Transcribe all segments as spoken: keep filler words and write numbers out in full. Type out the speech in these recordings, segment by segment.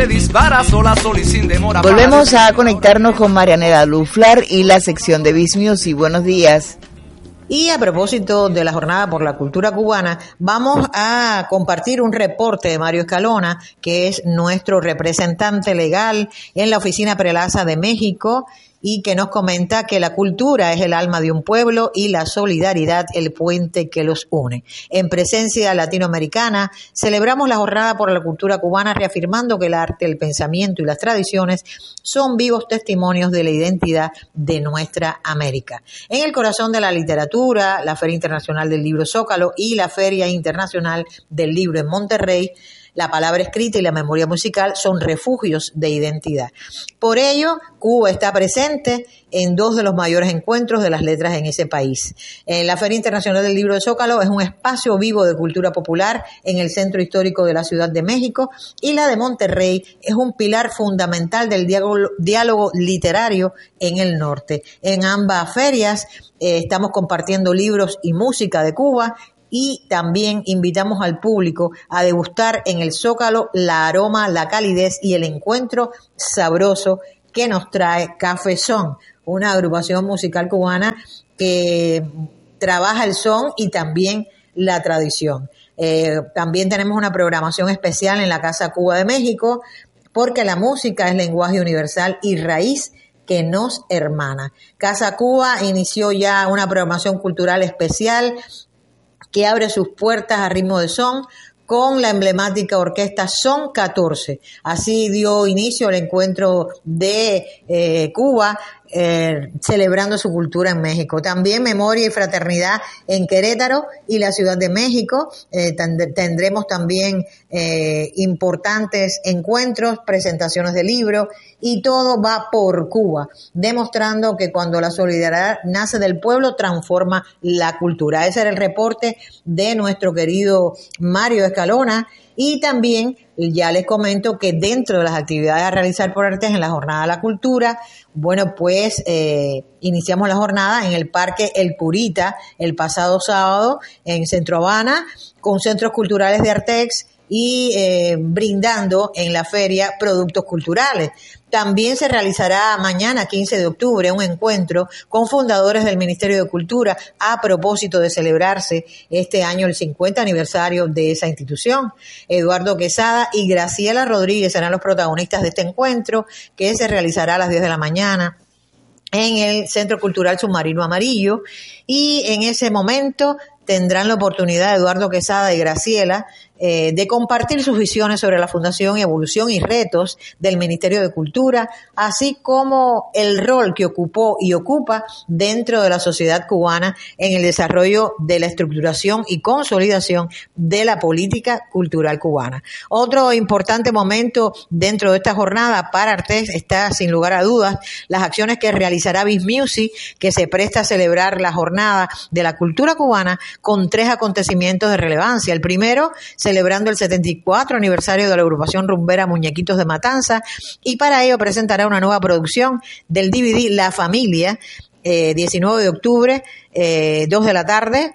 Dispara sola, sol y sin demora. Volvemos a conectarnos con Marianela Luflar y la sección de Biz Music. Buenos días. Y a propósito de la Jornada por la Cultura Cubana, vamos a compartir un reporte de Mario Escalona, que es nuestro representante legal en la Oficina Prelaza de México, y que nos comenta que la cultura es el alma de un pueblo y la solidaridad el puente que los une. En presencia latinoamericana, celebramos la Jornada por la Cultura Cubana reafirmando que el arte, el pensamiento y las tradiciones son vivos testimonios de la identidad de nuestra América. En el corazón de la literatura, la Feria Internacional del Libro Zócalo y la Feria Internacional del Libro en Monterrey, la palabra escrita y la memoria musical son refugios de identidad. Por ello, Cuba está presente en dos de los mayores encuentros de las letras en ese país. En la Feria Internacional del Libro de Zócalo es un espacio vivo de cultura popular en el centro histórico de la Ciudad de México, y la de Monterrey es un pilar fundamental del diálogo, diálogo literario en el norte. En ambas ferias eh, estamos compartiendo libros y música de Cuba, y también invitamos al público a degustar en el Zócalo la aroma, la calidez y el encuentro sabroso que nos trae Cafezón, una agrupación musical cubana que trabaja el son y también la tradición. Eh, también tenemos una programación especial en la Casa Cuba de México, porque la música es lenguaje universal y raíz que nos hermana. Casa Cuba inició ya una programación cultural especial que abre sus puertas a ritmo de son con la emblemática orquesta Son catorce. Así dio inicio al encuentro de eh, Cuba, eh, celebrando su cultura en México. También Memoria y Fraternidad en Querétaro y la Ciudad de México. Eh, tend- tendremos también eh, importantes encuentros, presentaciones de libros, y todo va por Cuba, demostrando que cuando la solidaridad nace del pueblo, transforma la cultura. Ese era el reporte de nuestro querido Mario Escalona. Y también ya les comento que dentro de las actividades a realizar por Artes en la Jornada de la Cultura, bueno, pues eh, iniciamos la jornada en el Parque El Purita el pasado sábado en Centro Habana, con centros culturales de Artex y eh, brindando en la feria productos culturales. También se realizará mañana, quince de octubre, un encuentro con fundadores del Ministerio de Cultura a propósito de celebrarse este año el cincuenta aniversario de esa institución. Eduardo Quesada y Graciela Rodríguez serán los protagonistas de este encuentro, que se realizará a las diez de la mañana en el Centro Cultural Submarino Amarillo, y en ese momento tendrán la oportunidad Eduardo Quesada y Graciela eh, de compartir sus visiones sobre la fundación y evolución y retos del Ministerio de Cultura, así como el rol que ocupó y ocupa dentro de la sociedad cubana en el desarrollo de la estructuración y consolidación de la política cultural cubana. Otro importante momento dentro de esta jornada para Artes está, sin lugar a dudas, las acciones que realizará Biz Music, que se presta a celebrar la jornada de la cultura cubana con tres acontecimientos de relevancia. El primero, celebrando el setenta y cuatro aniversario de la agrupación rumbera Muñequitos de Matanza, y para ello presentará una nueva producción del D V D La Familia, eh, diecinueve de octubre, eh, dos de la tarde,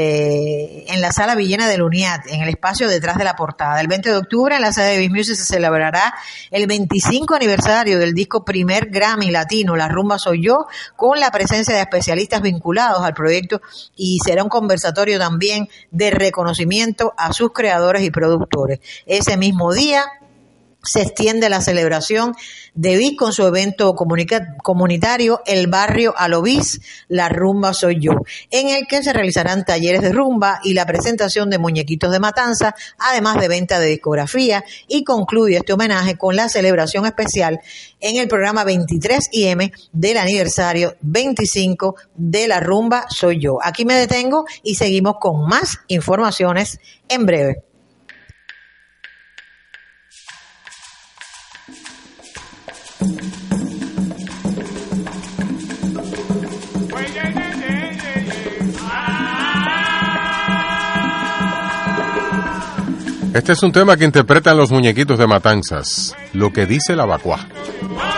Eh, en la Sala Villena del UNIAT, en el espacio detrás de la portada. El veinte de octubre en la sede de Biz Music se celebrará el veinticinco aniversario del disco primer Grammy Latino, La Rumba Soy Yo, con la presencia de especialistas vinculados al proyecto, y será un conversatorio también de reconocimiento a sus creadores y productores. Ese mismo día se extiende la celebración de Biz con su evento comunica- comunitario El Barrio a lo Biz, La Rumba Soy Yo, en el que se realizarán talleres de rumba y la presentación de Muñequitos de Matanza, además de venta de discografía, y concluye este homenaje con la celebración especial en el programa veintitrés I M del aniversario veinticinco de La Rumba Soy Yo. Aquí me detengo y seguimos con más informaciones en breve. Este es un tema que interpretan los Muñequitos de Matanzas, Lo que dice la Bacuá.